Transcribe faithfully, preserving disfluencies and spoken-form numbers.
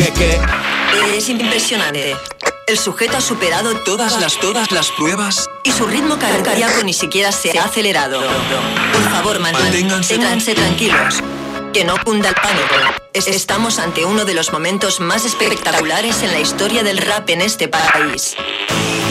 ¿Qué, qué? Es impresionante. El sujeto ha superado Todas las, todas las pruebas. y su ritmo cardíaco ni siquiera se ha acelerado. Por favor, Manténganse. manténganse tranquilos. Que no cunda el pánico. Es- Estamos ante uno de los momentos más espectaculares en la historia del rap en este país.